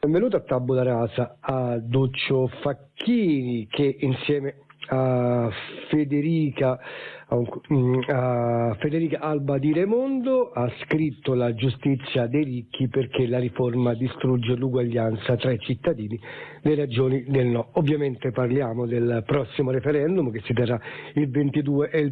Benvenuto a Tabula Rasa a Duccio Facchini, che insieme a Federica Alba di Raimondo ha scritto La giustizia dei ricchi perché la riforma distrugge l'uguaglianza tra i cittadini, le ragioni del no. Ovviamente parliamo del prossimo referendum che si terrà il 22 e il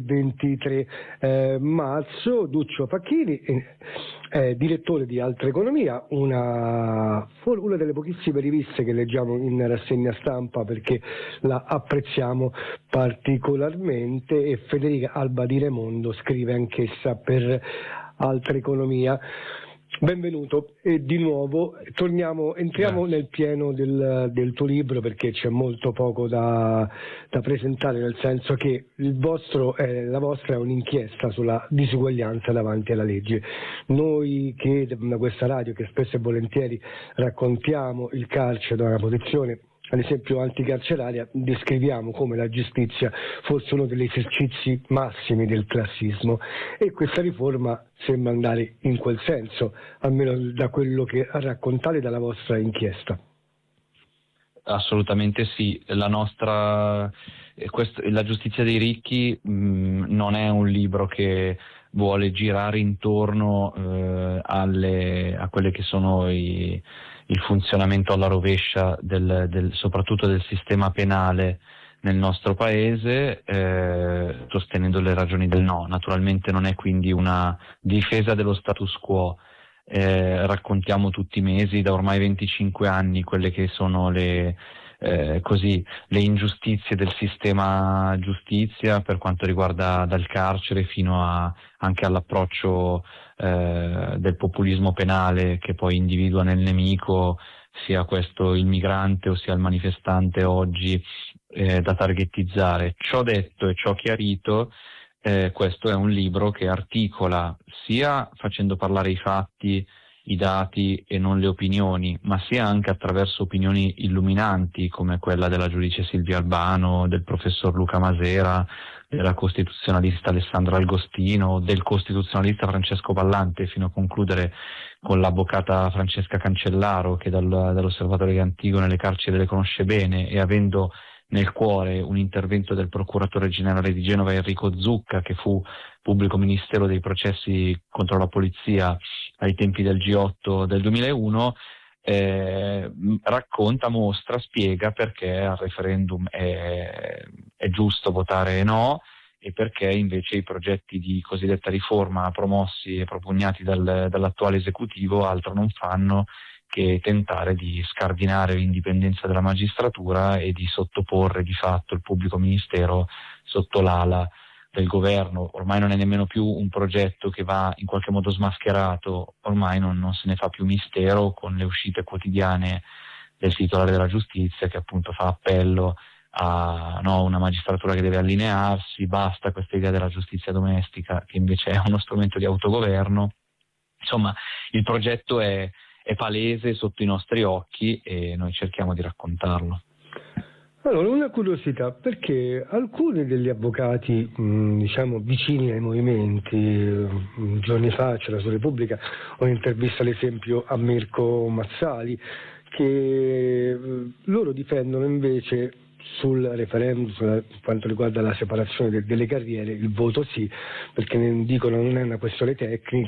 23 marzo. Duccio Facchini è direttore di Altra Economia, una delle pochissime riviste che leggiamo in rassegna stampa perché la apprezziamo particolarmente, e Federica Alba di Raimondo scrive anch'essa per Altra Economia. Benvenuto e di nuovo entriamo nel pieno del tuo libro, perché c'è molto poco da presentare, nel senso che la vostra è un'inchiesta sulla disuguaglianza davanti alla legge. Noi che da questa radio, che spesso e volentieri raccontiamo il carcere da una posizione ad esempio anticarceraria, descriviamo come la giustizia fosse uno degli esercizi massimi del classismo, e questa riforma sembra andare in quel senso, almeno da quello che raccontate dalla vostra inchiesta. Assolutamente sì, la giustizia dei ricchi non è un libro che vuole girare intorno a quelle che sono il funzionamento alla rovescia soprattutto del sistema penale nel nostro paese, sostenendo le ragioni del no. Naturalmente non è quindi una difesa dello status quo. Raccontiamo tutti i mesi, da ormai 25 anni, quelle che sono le ingiustizie del sistema giustizia, per quanto riguarda dal carcere fino anche all'approccio del populismo penale, che poi individua nel nemico sia questo il migrante o sia il manifestante oggi da targetizzare. Ciò detto e ciò chiarito, questo è un libro che articola sia facendo parlare i fatti, i dati e non le opinioni, ma sia anche attraverso opinioni illuminanti come quella della giudice Silvia Albano, del professor Luca Masera, della costituzionalista Alessandra Agostino, del costituzionalista Francesco Ballante, fino a concludere con l'avvocata Francesca Cancellaro, che dall'Osservatorio di Antigone le carceri le conosce bene, e avendo nel cuore un intervento del procuratore generale di Genova Enrico Zucca, che fu pubblico ministero dei processi contro la polizia ai tempi del G8 del 2001, racconta, mostra, spiega perché al referendum è giusto votare no, e perché invece i progetti di cosiddetta riforma promossi e propugnati dall'attuale esecutivo altro non fanno che tentare di scardinare l'indipendenza della magistratura e di sottoporre di fatto il pubblico ministero sotto l'ala del governo. Ormai non è nemmeno più un progetto che va in qualche modo smascherato, ormai non se ne fa più mistero, con le uscite quotidiane del titolare della giustizia che appunto fa appello a una magistratura che deve allinearsi, basta questa idea della giustizia domestica che invece è uno strumento di autogoverno. Insomma, il progetto è palese sotto i nostri occhi e noi cerchiamo di raccontarlo. Allora, una curiosità, perché alcuni degli avvocati vicini ai movimenti, giorni fa c'era su Repubblica un'intervista ad esempio a Mirko Mazzali, che loro difendono invece sul referendum, per quanto riguarda la separazione delle carriere, il voto sì, perché dicono non è una questione tecnica,